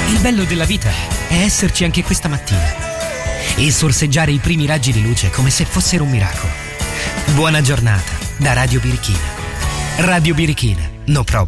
Il bello della vita è esserci anche questa mattina e sorseggiare i primi raggi di luce come se fossero un miracolo. Buona giornata da Radio Birichina. Radio Birichina, no problem.